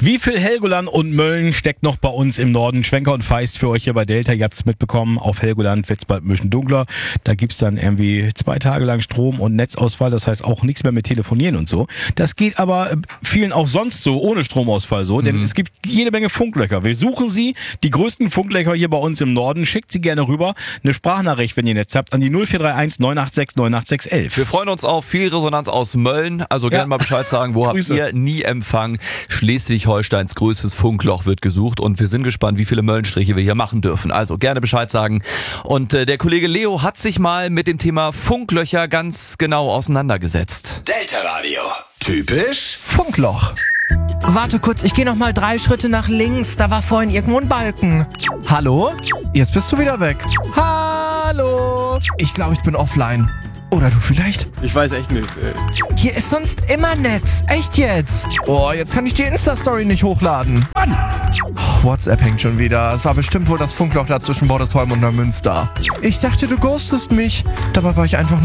Wie viel Helgoland und Mölln steckt noch bei uns im Norden? Schwenker und Feist für euch hier bei Delta. Ihr habt es mitbekommen, auf Helgoland wird es bald ein bisschen dunkler. Da gibt's dann irgendwie 2 Tage lang Strom- und Netzausfall. Das heißt auch nichts mehr mit Telefonieren und so. Das geht aber vielen auch sonst so, ohne Stromausfall so. Denn es gibt jede Menge Funklöcher. Wir suchen sie, die größten Funklöcher hier bei uns im Norden. Schickt sie gerne rüber. Eine Sprachnachricht, wenn ihr Netz habt, an die 0431 986 986 11. Wir freuen uns auf viel Resonanz aus Mölln. Also gerne mal Bescheid sagen, wo habt ihr nie Empfang? Schleswig-Holsteins größtes Funkloch wird gesucht und wir sind gespannt, wie viele Möllenstriche wir hier machen dürfen. Also gerne Bescheid sagen. Und der Kollege Leo hat sich mal mit dem Thema Funklöcher ganz genau auseinandergesetzt. Delta Radio. Typisch Funkloch. Warte kurz, ich gehe noch mal 3 Schritte nach links. Da war vorhin irgendwo ein Balken. Hallo? Jetzt bist du wieder weg. Hallo? Ich glaube, ich bin offline. Oder du vielleicht? Ich weiß echt nicht, ey. Hier ist sonst immer Netz. Echt jetzt? Oh, jetzt kann ich die Insta-Story nicht hochladen. Mann! Oh, WhatsApp hängt schon wieder. Es war bestimmt wohl das Funkloch da zwischen Bordesholm und Neumünster. Ich dachte, du ghostest mich. Dabei war ich einfach nur